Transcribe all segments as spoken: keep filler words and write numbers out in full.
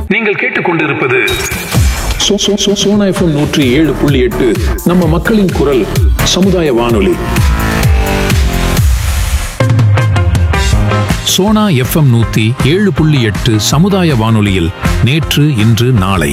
நீங்கள் கேட்டுக்கொண்டிருப்பது so- so- so- Sona FM நூற்றி ஏழு புள்ளி எட்டு நம்ம மக்களின் குரல் சமுதாய வானொலி. சோனா எஃப்எம் நூத்தி ஏழு புள்ளி எட்டு சமுதாய வானொலியில் நேற்று இன்று நாளை.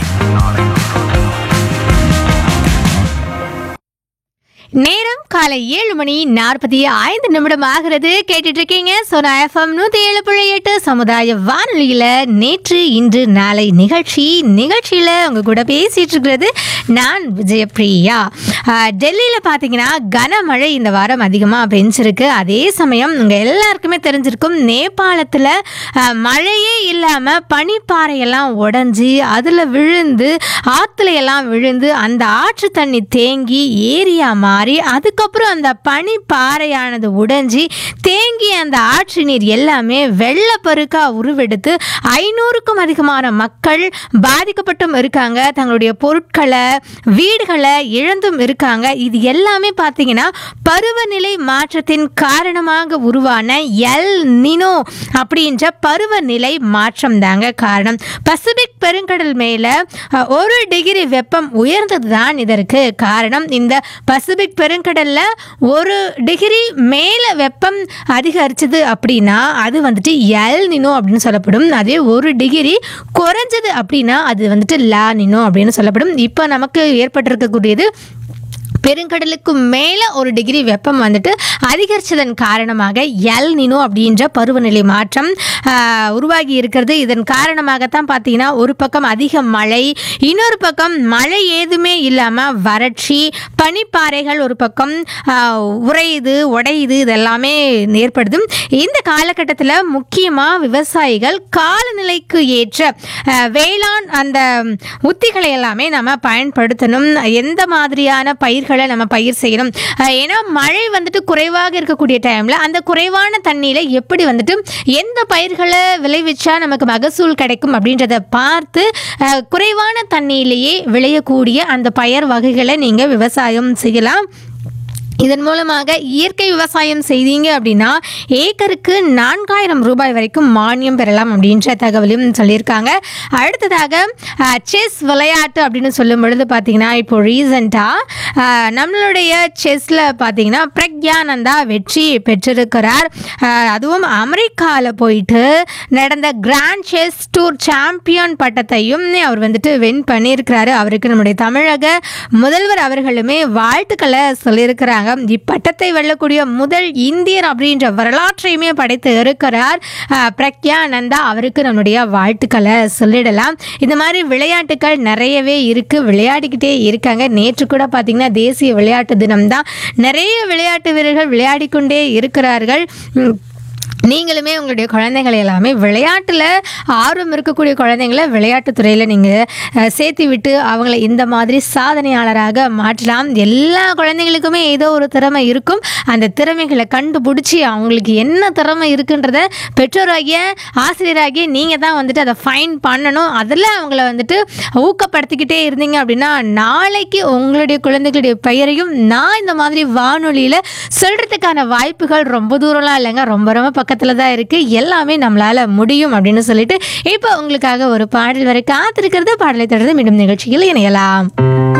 நேரம் காலை ஏழு மணி நாற்பத்தி ஐந்து நிமிடம் ஆகிறது. கேட்டுட்டு இருக்கீங்க சோனா எஃப்எம் நூத்தி ஏழு புள்ளி எட்டு சமுதாய வானொலியில நேற்று இன்று நாளை நிகழ்ச்சி. நிகழ்ச்சியில உங்க கூட பேசிட்டு இருக்கிறது நான் விஜயபிரியா. ஆஹ், டெல்லியில பாத்தீங்கன்னா கனமழை இந்த வாரம் அதிகமா பெஞ்சிருக்கு. அதே சமயம் உங்க எல்லாருக்குமே தெரிஞ்சிருக்கும், நேபாளத்துல ஆஹ், மழையே இல்லாம பனிப்பாறையெல்லாம் உடைஞ்சி அதுல விழுந்து ஆத்துல எல்லாம் விழுந்து அந்த ஆற்று தண்ணி தேங்கி ஏரியா மாறி அதுக்கப்புறம் அந்த பனி பாறையானது உடைஞ்சி தேங்கி அந்த ஆற்று நீர் எல்லாமே வெள்ளப்பெருக்கா உருவெடுத்து ஐநூறுக்கும் அதிகமான மக்கள் பாதிக்கப்பட்டும் இருக்காங்க. தங்களுடைய பொருட்களை வீடுகளை இழந்தும் இருக்காங்க. இது எல்லாமே பார்த்தீங்கன்னா பருவநிலை மாற்றத்தின் காரணமாக உருவான எல் நினோ அப்படின்ற பருவநிலை மாற்றம் தாங்க காரணம். பசிபிக் பெருங்கடல் மேல அஹ், ஒரு டிகிரி வெப்பம் உயர்ந்தது தான் இதற்கு காரணம். இந்த பசிபிக் பெருங்கடல்ல ஒரு டிகிரி மேல வெப்பம் அதிகரிச்சது அப்படின்னா அது வந்துட்டு எல் நினோ அப்படின்னு சொல்லப்படும். அதே ஒரு டிகிரி குறைஞ்சது அப்படின்னா அது வந்துட்டு லா நினோ அப்படின்னு சொல்லப்படும். இப்போ நமக்கு ஏற்பட்டிருக்கக்கூடியது பெருங்கடலுக்கு மேலே ஒரு டிகிரி வெப்பம் வந்துட்டு அதிகரித்ததன் காரணமாக எல் நினோ அப்படின்ற பருவநிலை மாற்றம் ஆஹ், உருவாகி இருக்கிறது. இதன் காரணமாகத்தான் பார்த்தீங்கன்னா ஒரு பக்கம் அதிக மழை, இன்னொரு பக்கம் மழை ஏதுமே இல்லாமல் வறட்சி, பனிப்பாறைகள் ஒரு பக்கம் ஆஹ், உறையுது உடையுது, இதெல்லாமே ஏற்படுது. இந்த காலகட்டத்தில் முக்கியமாக விவசாயிகள் காலநிலைக்கு ஏற்ற ஆஹ், வேளாண் அந்த உத்திகளை எல்லாமே நம்ம பயன்படுத்தணும். எந்த மாதிரியான பயிர்களை நம்ம பயிர் செய்யணும், அஹ் ஏன்னா மழை வந்துட்டு குறைவாக இருக்கக்கூடிய டைம்ல அந்த குறைவான தண்ணியில எப்படி வந்துட்டு எந்த பயிர்களை விளைவிச்சா நமக்கு மகசூல் கிடைக்கும் அப்படின்றத பார்த்து அஹ் குறைவான தண்ணியிலேயே விளையக்கூடிய அந்த பயிர் வகைகளை நீங்க விவசாயம் செய்யலாம். இதன் மூலமாக இயற்கை விவசாயம் செய்தீங்க அப்படின்னா ஏக்கருக்கு நான்காயிரம் ரூபாய் வரைக்கும் மானியம் பெறலாம் அப்படின்ற தகவலும் சொல்லியிருக்காங்க. அடுத்ததாக செஸ் விளையாட்டு அப்படின்னு சொல்லும் பொழுது பார்த்தீங்கன்னா இப்போ ரீசண்டாக நம்மளுடைய செஸ்ல பார்த்தீங்கன்னா பிரக்யானந்தா வெற்றி பெற்றிருக்கிறார். அஹ், அதுவும் அமெரிக்காவில் போயிட்டு நடந்த கிராண்ட் செஸ் டூர் சாம்பியன் பட்டத்தையும் அவர் வந்துட்டு வின் பண்ணியிருக்கிறாரு. அவருக்கு நம்முடைய தமிழக முதல்வர் அவர்களுமே வாழ்த்துக்களை சொல்லியிருக்கிறாங்க. இப்பட்டத்தை வெல்லக்கூடிய முதல் இந்தியர் அப்படின்ற வரலாற்றையுமே படைத்து இருக்கிறார் அஹ், பிரக்யானந்தா. அவருக்கு நம்முடைய வாழ்த்துக்களை சொல்லிடலாம். இந்த மாதிரி விளையாட்டுகள் நிறையவே இருக்கு, விளையாடிக்கிட்டே இருக்காங்க. நேற்று கூட பார்த்தீங்கன்னா தேசிய விளையாட்டு தினம் தான். நிறைய விளையாட்டு வீரர்கள் விளையாடிக்கொண்டே இருக்கிறார்கள். உம், நீங்களுமே உங்களுடைய குழந்தைகளை எல்லாமே விளையாட்டில் ஆர்வம் இருக்கக்கூடிய குழந்தைங்களை விளையாட்டுத்துறையில் நீங்கள் சேர்த்து விட்டு அவங்கள இந்த மாதிரி சாதனையாளராக மாற்றலாம். எல்லா குழந்தைங்களுக்குமே ஏதோ ஒரு திறமை இருக்கும். அந்த திறமைகளை கண்டுபிடிச்சி அவங்களுக்கு என்ன திறமை இருக்குன்றத பெற்றோராகிய ஆசிரியராகிய நீங்கள் தான் வந்துட்டு அதை ஃபைன் பண்ணணும். அதில் அவங்கள வந்துட்டு ஊக்கப்படுத்திக்கிட்டே இருந்தீங்க அப்படின்னா நாளைக்கு உங்களுடைய குழந்தைகளுடைய பெயரையும் நான் இந்த மாதிரி வானொலியில் சொல்கிறதுக்கான வாய்ப்புகள் ரொம்ப தூரம்லாம் இல்லைங்க, ரொம்ப ரொம்ப பக்கத்தில் தான் இருக்கு. எல்லாமே நம்மளால முடியும் அப்படின்னு சொல்லிட்டு இப்போ உங்களுக்காக ஒரு பாடல் வரை காத்திருக்கிறது. பாடலை தொடர்ந்து மீண்டும் நிகழ்ச்சியில் இணையலாம்.